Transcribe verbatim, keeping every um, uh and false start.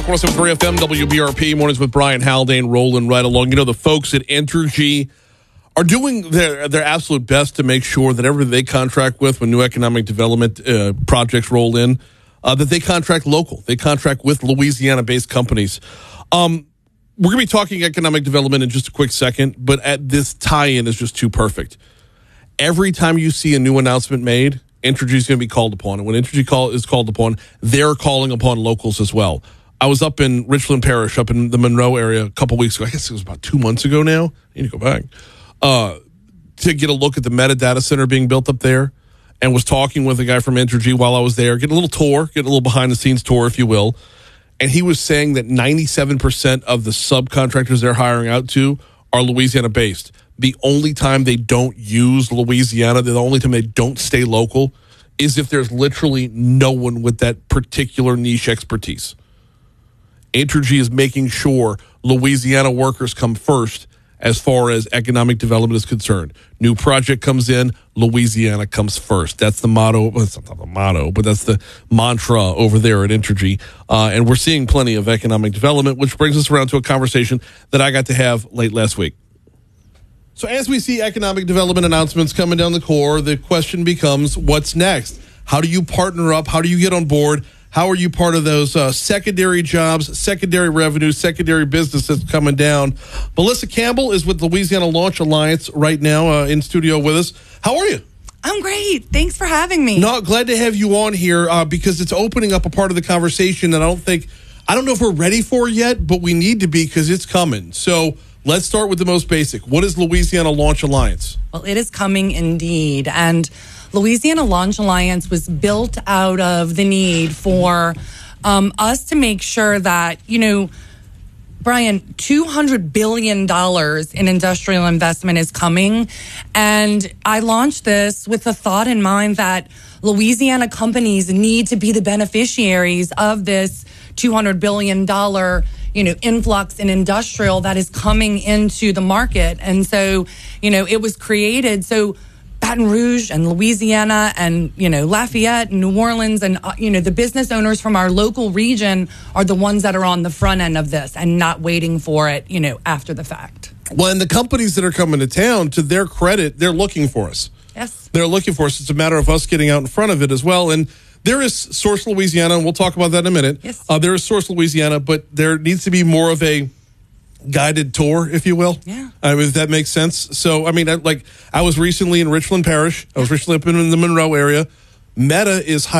one oh seven point three F M, W B R P, mornings with Brian Haldane, rolling right along. You know, the folks at Entergy are doing their their absolute best to make sure that everything they contract with when new economic development uh, projects roll in, uh, that they contract local. They contract with Louisiana-based companies. Um, we're going to be talking economic development in just a quick second, but at this tie-in is just too perfect. Every time you see a new announcement made, Entergy is going to be called upon. And when Entergy call, is called upon, they're calling upon locals as well. I was up in Richland Parish, up in the Monroe area a couple weeks ago. I guess it was about two months ago now. I need to go back. Uh, to get a look at the Meta data center being built up there, and was talking with a guy from Entergy while I was there, getting a little tour, getting a little behind-the-scenes tour, if you will. And he was saying that ninety-seven percent of the subcontractors they're hiring out to are Louisiana-based. The only time they don't use Louisiana, the only time they don't stay local, is if there's literally no one with that particular niche expertise. Entergy is making sure Louisiana workers come first as far as economic development is concerned. New project comes in, Louisiana comes first. That's the motto. Well, it's not the motto, but that's the mantra over there at Entergy. Uh, and we're seeing plenty of economic development, which brings us around to a conversation that I got to have late last week. So as we see economic development announcements coming down the core, the question becomes, what's next? How do you partner up? How do you get on board? How are you part of those uh, secondary jobs, secondary revenue, secondary business that's coming down? Melissa Campbell is with Louisiana Launch Alliance right now uh, in studio with us. How are you? I'm great. Thanks for having me. No, glad to have you on here uh, because it's opening up a part of the conversation that I don't think, I don't know if we're ready for yet, but we need to be because it's coming. So let's start with the most basic. What is Louisiana Launch Alliance? Well, it is coming indeed. And Louisiana Launch Alliance was built out of the need for um, us to make sure that, you know, Brian, two hundred billion dollars in industrial investment is coming. And I launched this with the thought in mind that Louisiana companies need to be the beneficiaries of this two hundred billion dollars you know, influx in industrial that is coming into the market. And so, you know, it was created so Baton Rouge and Louisiana and, you know, Lafayette and New Orleans and, uh, you know, the business owners from our local region are the ones that are on the front end of this and not waiting for it, you know, after the fact. Well, and the companies that are coming to town, to their credit, they're looking for us. Yes. They're looking for us. It's a matter of us getting out in front of it as well. And there is Source Louisiana, and we'll talk about that in a minute. Yes. Uh, there is Source Louisiana, but there needs to be more of a guided tour, if you will. Yeah. I mean, if that makes sense. So, I mean, I, like, I was recently in Richland Parish. I was recently up in the Monroe area. Meta is